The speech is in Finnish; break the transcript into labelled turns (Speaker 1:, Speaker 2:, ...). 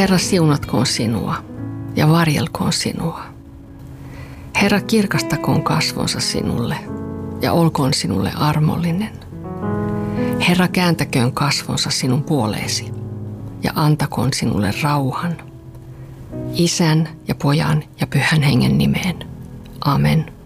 Speaker 1: Herra siunatkoon sinua ja varjelkoon sinua. Herra kirkastakoon kasvonsa sinulle ja olkoon sinulle armollinen. Herra kääntäköön kasvonsa sinun puoleesi ja antakoon sinulle rauhan. Isän ja Pojan ja Pyhän Hengen nimeen. Amen.